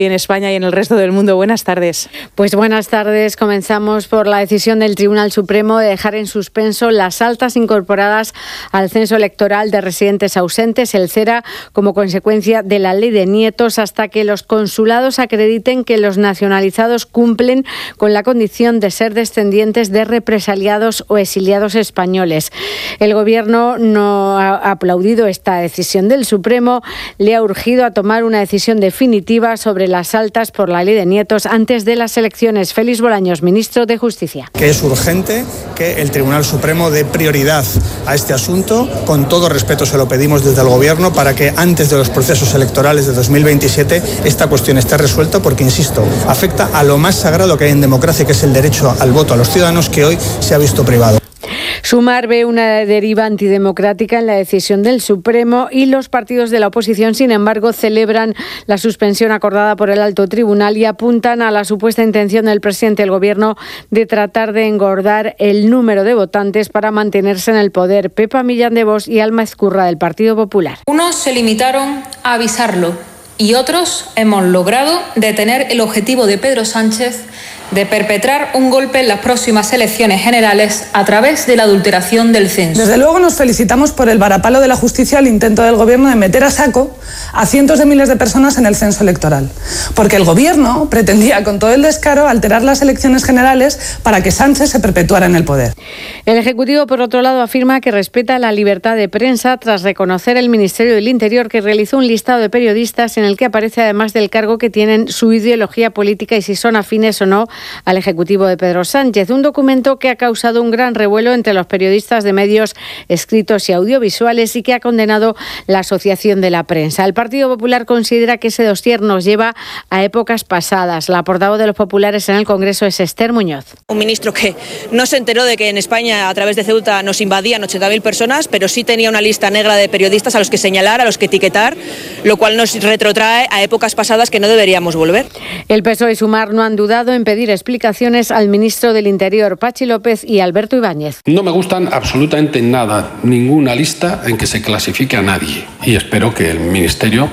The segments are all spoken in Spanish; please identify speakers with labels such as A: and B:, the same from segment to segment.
A: en España y en el resto del mundo. Buenas tardes.
B: Pues buenas tardes. Comenzamos por la decisión del Tribunal Supremo de dejar en suspenso las altas incorporadas al censo electoral de residentes ausentes, el CERA, como consecuencia de la ley de nietos, hasta que los consulados acrediten que los nacionalizados cumplen con la condición de ser descendientes de represaliados o exiliados españoles. El Gobierno no ha aplaudido esta decisión del Supremo, le ha urgido a tomar una decisión definitiva sobre las altas por la ley de nietos antes de las elecciones. Félix Bolaños, ministro de Justicia.
C: Que es urgente que el Tribunal Supremo dé prioridad a este asunto. Con todo respeto se lo pedimos desde el Gobierno para que antes de los procesos electorales de 2027 esta cuestión esté resuelta, porque, insisto, afecta a lo más sagrado que hay en democracia, que es el derecho al voto a los ciudadanos, que hoy se ha visto privado.
B: Sumar ve una deriva antidemocrática en la decisión del Supremo y los partidos de la oposición, sin embargo, celebran la suspensión acordada por el alto tribunal y apuntan a la supuesta intención del presidente del Gobierno de tratar de engordar el número de votantes para mantenerse en el poder. Pepa Millán de Bos y Alma Ezcurra, del Partido Popular.
D: Unos se limitaron a avisarlo y otros hemos logrado detener el objetivo de Pedro Sánchez de perpetrar un golpe en las próximas elecciones generales a través de la adulteración del censo.
E: Desde luego nos felicitamos por el varapalo de la justicia al intento del Gobierno de meter a saco a cientos de miles de personas en el censo electoral. Porque el Gobierno pretendía con todo el descaro alterar las elecciones generales para que Sánchez se perpetuara en el poder.
B: El Ejecutivo, por otro lado, afirma que respeta la libertad de prensa tras reconocer el Ministerio del Interior que realizó un listado de periodistas en el que aparece, además del cargo que tienen, su ideología política y si son afines o no al Ejecutivo de Pedro Sánchez. Un documento que ha causado un gran revuelo entre los periodistas de medios escritos y audiovisuales y que ha condenado la Asociación de la Prensa. El Partido Popular considera que ese dossier nos lleva a épocas pasadas. La portavoz de los populares en el Congreso es Esther Muñoz.
F: Un ministro que no se enteró de que en España, a través de Ceuta, nos invadían 80.000 personas, pero sí tenía una lista negra de periodistas a los que señalar, a los que etiquetar, lo cual nos retrotrae a épocas pasadas que no deberíamos volver.
B: El PSOE y Sumar no han dudado en pedir explicaciones al ministro del Interior, Pachi López, y Alberto Ibáñez.
G: No me gustan absolutamente nada, ninguna lista en que se clasifique a nadie. Y espero que el Ministerio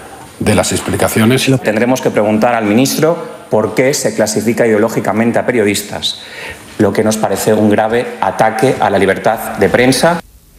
G: dé las explicaciones.
H: Tendremos que preguntar al ministro por qué se clasifica ideológicamente a periodistas, lo que nos parece un grave ataque a la libertad de prensa.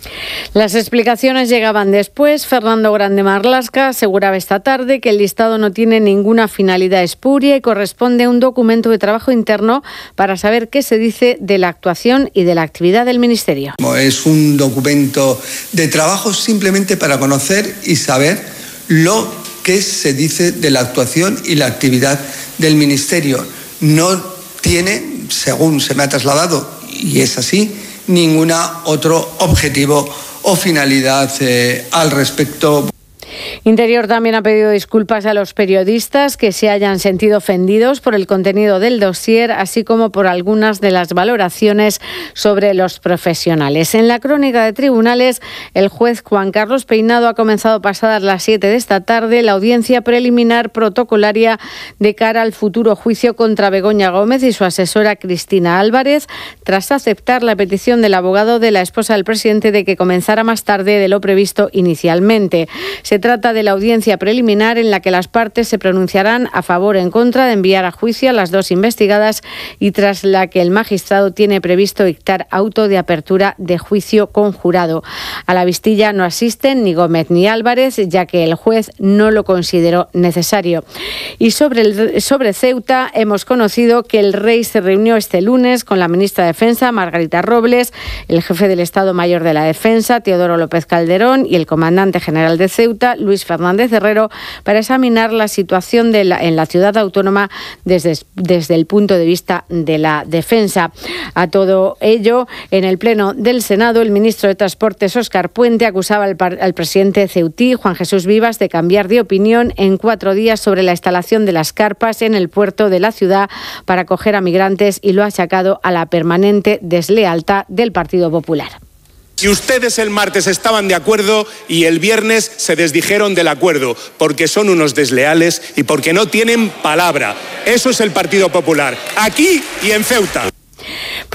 B: Las explicaciones llegaban después. Fernando Grande Marlaska aseguraba esta tarde que el listado no tiene ninguna finalidad espuria y corresponde a un documento de trabajo interno para saber qué se dice de la actuación y de la actividad del Ministerio.
I: Es un documento de trabajo simplemente para conocer y saber lo que se dice de la actuación y la actividad del Ministerio. No tiene, según se me ha trasladado, y es así, ningún otro objetivo o finalidad al respecto.
B: Interior también ha pedido disculpas a los periodistas que se hayan sentido ofendidos por el contenido del dossier, así como por algunas de las valoraciones sobre los profesionales. En la crónica de tribunales, el juez Juan Carlos Peinado ha comenzado pasadas las 7 de esta tarde la audiencia preliminar protocolaria de cara al futuro juicio contra Begoña Gómez y su asesora Cristina Álvarez, tras aceptar la petición del abogado de la esposa del presidente de que comenzara más tarde de lo previsto inicialmente. Se trata de la audiencia preliminar en la que las partes se pronunciarán a favor o en contra de enviar a juicio a las dos investigadas y tras la que el magistrado tiene previsto dictar auto de apertura de juicio con jurado. A la vistilla no asisten ni Gómez ni Álvarez, ya que el juez no lo consideró necesario. Y sobre Ceuta hemos conocido que el rey se reunió este lunes con la ministra de Defensa, Margarita Robles, el jefe del Estado Mayor de la Defensa, Teodoro López Calderón, y el comandante general de Ceuta, Luis Fernández Herrero, para examinar la situación en la ciudad autónoma desde el punto de vista de la defensa. A todo ello, en el Pleno del Senado, el ministro de Transportes, Óscar Puente, acusaba al presidente ceutí, Juan Jesús Vivas, de cambiar de opinión en 4 días sobre la instalación de las carpas en el puerto de la ciudad para acoger a migrantes y lo ha achacado a la permanente deslealtad del Partido Popular.
J: Si ustedes el martes estaban de acuerdo y el viernes se desdijeron del acuerdo, porque son unos desleales y porque no tienen palabra. Eso es el Partido Popular, aquí y en Ceuta.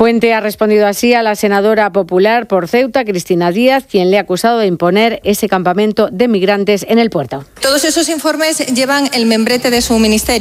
B: Puente ha respondido así a la senadora popular por Ceuta, Cristina Díaz, quien le ha acusado de imponer ese campamento de migrantes en el puerto.
K: Todos esos informes llevan el membrete de su ministerio.